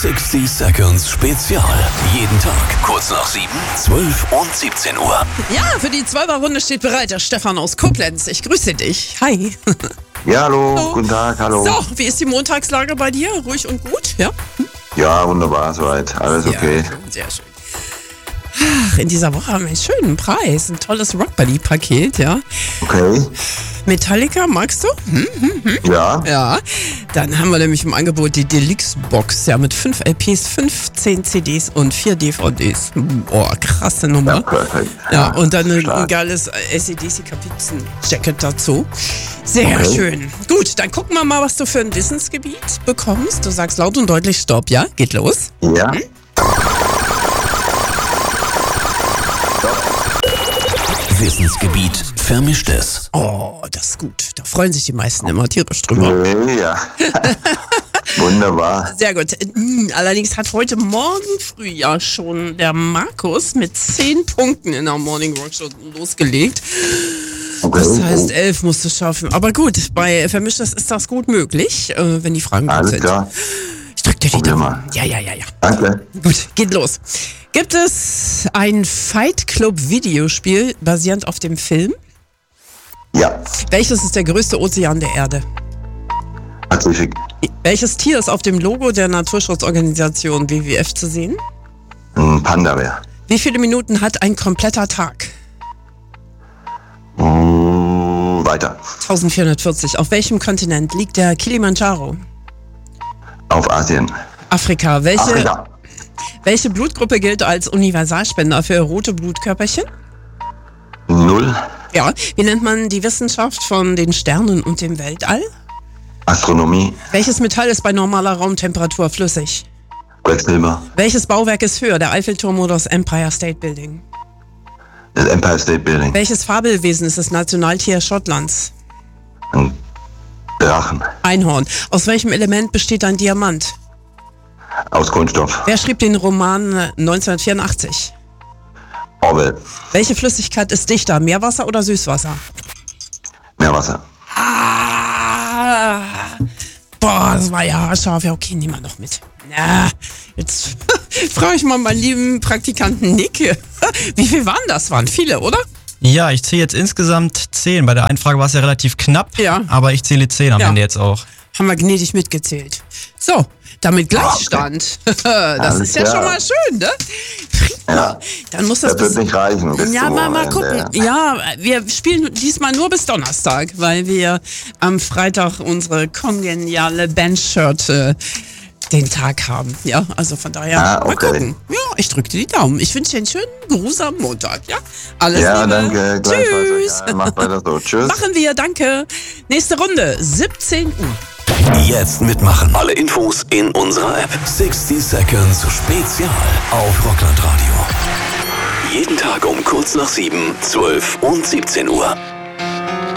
60 Seconds Spezial. Jeden Tag kurz nach 7, 12 und 17 Uhr. Ja, für die 12er-Runde steht bereit der Stefan aus Koblenz. Ich grüße dich. Hi. Ja, hallo, Hallo. Guten Tag, hallo. So, wie ist die Montagslage bei dir? Ruhig und gut? Ja? Ja, wunderbar, soweit, alles okay. Ja, schön, sehr schön. Ach, in dieser Woche haben wir einen schönen Preis. Ein tolles Rockbuddy-Paket, ja. Okay, Metallica, magst du? ja, Ja. Dann haben wir nämlich im Angebot die Deluxe-Box, ja, mit 5 LPs, 15 CDs und 4 DVDs. Boah, krasse Nummer. ja, perfekt. Ja, und dann ein stark. geiles AC/DC-Kapizen-Jacket dazu. Sehr Okay. schön. Gut, dann gucken wir mal, was du für ein Wissensgebiet bekommst. Du sagst laut und deutlich Stopp, ja? Geht los. Ja, Wissensgebiet Vermischtes. Oh, das ist gut. Da freuen sich die meisten immer tierisch drüber. ja. Wunderbar. Sehr gut. Allerdings hat heute Morgen früh ja schon der Markus mit 10 Punkten in der Morning Rock Show losgelegt. Okay. Das heißt, 11 musst du schaffen. Aber gut, bei Vermischtes ist das gut möglich, wenn die Fragen gut Alles sind. klar, Ich drück dir die Probier Daumen. mal. Ja. danke. Gut, geht los. Gibt es ein Fight Club Videospiel basierend auf dem Film? Ja, Welches ist der größte Ozean der Erde? Pazifik. Welches Tier ist auf dem Logo der Naturschutzorganisation WWF zu sehen? Panda-Bär. Wie viele Minuten hat ein kompletter Tag? Weiter. 1440. Auf welchem Kontinent liegt der Kilimanjaro? Auf Asien. Afrika. Afrika. Welche Blutgruppe gilt als Universalspender für rote Blutkörperchen? 0. Ja. Wie nennt man die Wissenschaft von den Sternen und dem Weltall? Astronomie. Welches Metall ist bei normaler Raumtemperatur flüssig? Quecksilber. Welches Bauwerk ist höher, der Eiffelturm oder das Empire State Building? Das Empire State Building. Welches Fabelwesen ist das Nationaltier Schottlands? Ein Drachen. Einhorn. Aus welchem Element besteht ein Diamant? Aus Kunststoff. Wer schrieb den Roman 1984? Orwell. Welche Flüssigkeit ist dichter, Meerwasser oder Süßwasser? Meerwasser. Ah, boah, das war ja scharf. Ja, okay, nehmen wir noch mit. Na, jetzt frage ich mal meinen lieben Praktikanten Nick. Wie viel waren das? Waren viele, oder? Ja, ich zähle jetzt insgesamt 10. Bei der einen Frage war es ja relativ knapp, Ja. aber ich zähle 10 am Ja. Ende jetzt auch. Haben wir gnädig mitgezählt. So, damit Gleichstand. Das Alles ist ja klar. schon mal schön, ne? Prima. Ja. Dann muss das Das wird nicht reichen. Bis Ja, zum mal Wochenende. gucken. Ja, wir spielen diesmal nur bis Donnerstag, weil wir am Freitag unsere kongeniale Bandshirt den Tag haben. Ja, also von daher Ah, mal okay. gucken. Ja, ich drücke dir die Daumen. Ich wünsche dir einen schönen Gruß am Montag. Ja, alles Ja, Liebe. danke. Gleichfalls. Tschüss. Ja, macht weiter so. Tschüss. Machen wir, danke. Nächste Runde, 17 Uhr. Jetzt mitmachen. Alle Infos in unserer App. 60 Seconds Spezial auf Rockland Radio. Jeden Tag um kurz nach 7, 12 und 17 Uhr.